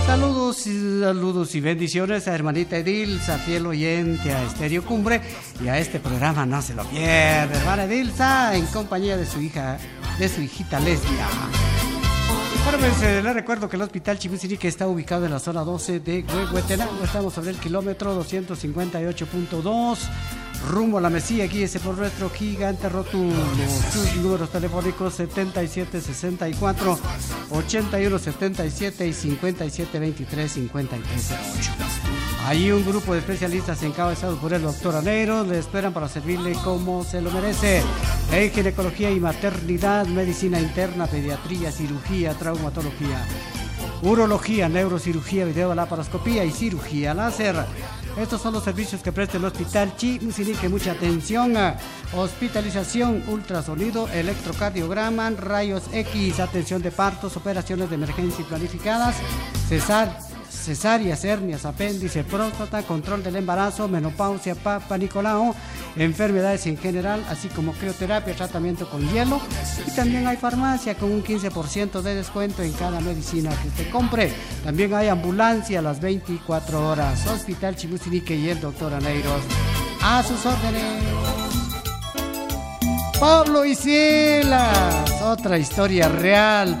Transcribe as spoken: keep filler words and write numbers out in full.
Saludos y saludos y bendiciones a hermanita Edilza, fiel oyente a Estéreo Cumbre, y a este programa no se lo pierde, hermana Edilza, en compañía de su hija, de su hijita Lesbia. Bueno, pues eh, les recuerdo que el Hospital Chimusirique está ubicado en la zona doce de Huehuetenango. Estamos sobre el kilómetro doscientos cincuenta y ocho punto dos, rumbo a la Mesía. Guíese por nuestro gigante rotundo. Sus números telefónicos setenta y siete sesenta y cuatro, ochenta y uno setenta y siete y cincuenta y siete veintitrés cincuenta y tres cero ocho. Hay un grupo de especialistas encabezados por el doctor Aneiros. Le esperan para servirle como se lo merece. En ginecología y maternidad, medicina interna, pediatría, cirugía, traumatología, urología, neurocirugía, videolaparoscopía y cirugía láser. Estos son los servicios que presta el Hospital Chimusirique. Mucha atención. Hospitalización, ultrasonido, electrocardiograma, rayos X, atención de partos, operaciones de emergencia planificadas, cesar, cesáreas, hernias, apéndice, próstata, control del embarazo, menopausia, Papa Nicolau, enfermedades en general, así como crioterapia, tratamiento con hielo. Y también hay farmacia con un quince por ciento de descuento en cada medicina que usted compre. También hay ambulancia a las veinticuatro horas. Hospital Chimusirique y el doctor Aneiros a sus órdenes. Pablo y Silas, otra historia real.